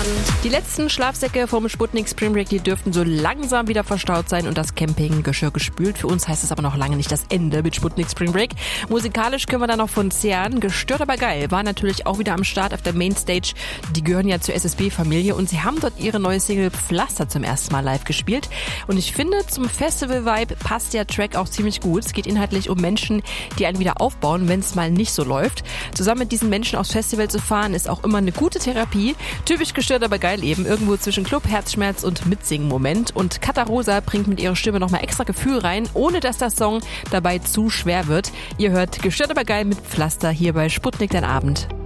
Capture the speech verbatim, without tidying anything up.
Die letzten Schlafsäcke vom Sputnik Spring Break, die dürften so langsam wieder verstaut sein und das Campinggeschirr gespült. Für uns heißt es aber noch lange nicht das Ende mit Sputnik Spring Break. Musikalisch können wir da noch von zehren. Gestört aber geil war natürlich auch wieder am Start auf der Mainstage. Die gehören ja zur S S B-Familie und sie haben dort ihre neue Single Pflaster zum ersten Mal live gespielt. Und ich finde, zum Festival-Vibe passt der Track auch ziemlich gut. Es geht inhaltlich um Menschen, die einen wieder aufbauen, wenn es mal nicht so läuft. Zusammen mit diesen Menschen aufs Festival zu fahren, ist auch immer eine gute Therapie. Typisch gestört, aber geil eben. Irgendwo zwischen Club, Herzschmerz und Mitsingen-Moment. Und Katha Rosa bringt mit ihrer Stimme nochmal extra Gefühl rein, ohne dass der Song dabei zu schwer wird. Ihr hört Gestört, aber geil mit Pflaster hier bei Sputnik, dein Abend.